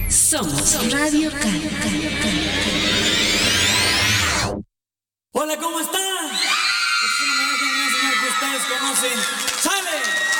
Somos Radio Cali. Hola, ¿cómo están? Es una manera bien señor que ustedes conocen. ¡Sale!